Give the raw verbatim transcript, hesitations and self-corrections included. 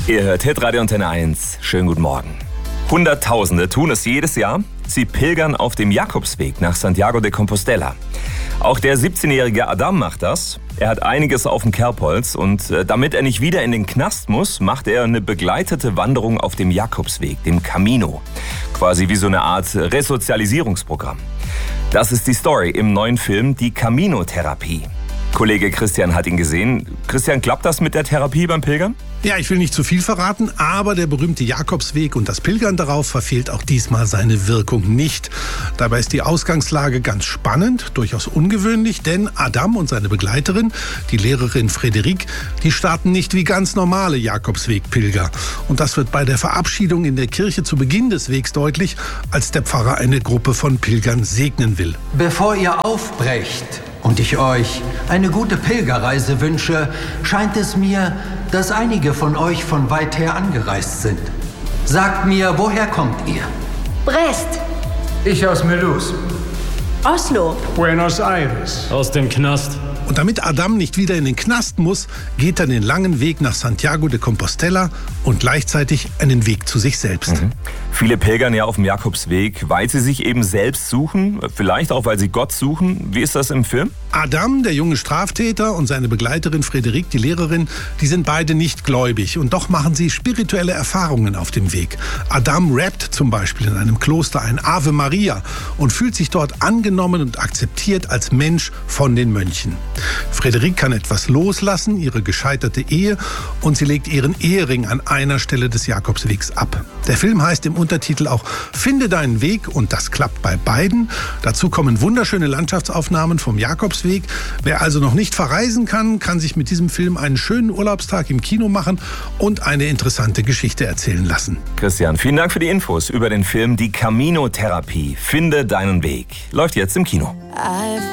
Ihr hört Hitradio Antenne eins. Schönen guten Morgen. Hunderttausende tun es jedes Jahr. Sie pilgern auf dem Jakobsweg nach Santiago de Compostela. Auch der siebzehnjährige Adam macht das. Er hat einiges auf dem Kerbholz und äh, damit er nicht wieder in den Knast muss, macht er eine begleitete Wanderung auf dem Jakobsweg, dem Camino. Quasi wie so eine Art Resozialisierungsprogramm. Das ist die Story im neuen Film Die Camino-Therapie. Kollege Christian hat ihn gesehen. Christian, klappt das mit der Therapie beim Pilgern? Ja, ich will nicht zu viel verraten, aber der berühmte Jakobsweg und das Pilgern darauf verfehlt auch diesmal seine Wirkung nicht. Dabei ist die Ausgangslage ganz spannend, durchaus ungewöhnlich, denn Adam und seine Begleiterin, die Lehrerin Frédérique, die starten nicht wie ganz normale Jakobsweg-Pilger. Und das wird bei der Verabschiedung in der Kirche zu Beginn des Wegs deutlich, als der Pfarrer eine Gruppe von Pilgern segnen will. Bevor ihr aufbrecht und ich euch eine gute Pilgerreise wünsche, scheint es mir, dass einige von euch von weit her angereist sind. Sagt mir, woher kommt ihr? Brest. Ich aus Melus. Oslo. Buenos Aires. Aus dem Knast. Und damit Adam nicht wieder in den Knast muss, geht er den langen Weg nach Santiago de Compostela und gleichzeitig einen Weg zu sich selbst. Mhm. Viele pilgern ja auf dem Jakobsweg, weil sie sich eben selbst suchen, vielleicht auch, weil sie Gott suchen. Wie ist das im Film? Adam, der junge Straftäter, und seine Begleiterin Frédérique, die Lehrerin, die sind beide nicht gläubig und doch machen sie spirituelle Erfahrungen auf dem Weg. Adam rappt zum Beispiel in einem Kloster ein Ave Maria und fühlt sich dort angenommen und akzeptiert als Mensch von den Mönchen. Frédérique kann etwas loslassen, ihre gescheiterte Ehe, und sie legt ihren Ehering an einer Stelle des Jakobswegs ab. Der Film heißt im Untertitel auch Finde deinen Weg, und das klappt bei beiden. Dazu kommen wunderschöne Landschaftsaufnahmen vom Jakobsweg. Wer also noch nicht verreisen kann, kann sich mit diesem Film einen schönen Urlaubstag im Kino machen und eine interessante Geschichte erzählen lassen. Christian, vielen Dank für die Infos über den Film Die Camino-Therapie. Finde deinen Weg. Läuft jetzt im Kino.